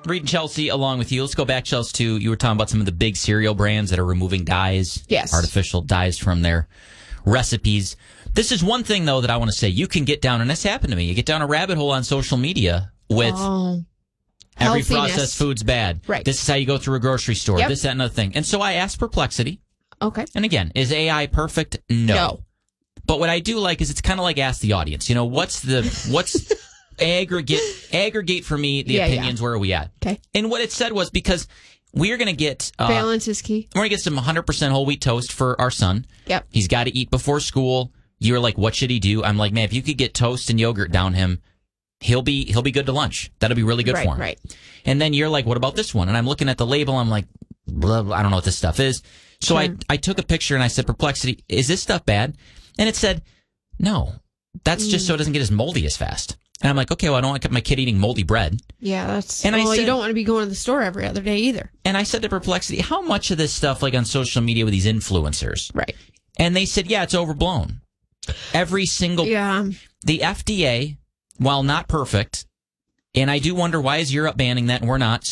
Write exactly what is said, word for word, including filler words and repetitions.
Reed and Chelsea along with you. Let's go back, Chelsea, to you were talking about some of the big cereal brands that are removing dyes, yes, artificial dyes from their recipes. This is one thing, though, that I want to say. You can get down, and this happened to me, you get down a rabbit hole on social media with oh, every healthiness. processed food's bad. Right. This is how you go through a grocery store. Yep. This, that, and other thing. And so I asked Perplexity. Okay. And again, is A I perfect? No. No. But what I do like is it's kind of like ask the audience. You know, what's the what's aggregate aggregate for me the yeah, opinions? Yeah. Where are we at? Okay. And what it said was because we are going to get uh, balance is key. We're going to get some one hundred percent whole wheat toast for our son. Yep. He's got to eat before school. You're like, what should he do? I'm like, man, if you could get toast and yogurt down him, he'll be he'll be good to lunch. That'll be really good right, for him. Right. And then you're like, what about this one? And I'm looking at the label. I'm like, blah, blah, I don't know what this stuff is. So sure. I I took a picture and I said, Perplexity, is this stuff bad? And it said, no, that's just so it doesn't get as moldy as fast. And I'm like, okay, well, I don't want my kid eating moldy bread. Yeah, that's. And well, I said, you don't want to be going to the store every other day either. And I said to Perplexity, how much of this stuff, like on social media with these influencers? Right. And they said, yeah, it's overblown. Every single. Yeah. The F D A, while not perfect, and I do wonder why is Europe banning that and we're not.